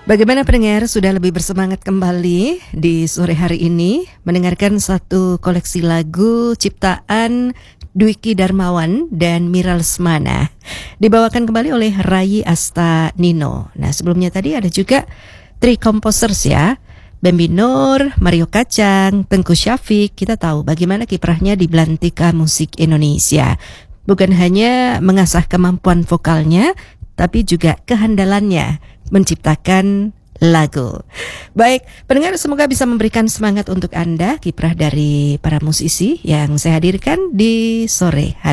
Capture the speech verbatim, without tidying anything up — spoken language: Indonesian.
Bagaimana pendengar, sudah lebih bersemangat kembali di sore hari ini mendengarkan satu koleksi lagu ciptaan Dwiki Darmawan dan Mira Lesmana, dibawakan kembali oleh Rai Asta Nino. Nah, sebelumnya tadi ada juga Three Composers ya, Bambi Nur, Mario Kacang, Tengku Syafiq. Kita tahu bagaimana kiprahnya di belantika musik Indonesia. Bukan hanya mengasah kemampuan vokalnya, tapi juga kehandalannya menciptakan lagu. Baik, pendengar, semoga bisa memberikan semangat untuk Anda kiprah dari para musisi yang saya hadirkan di sore hari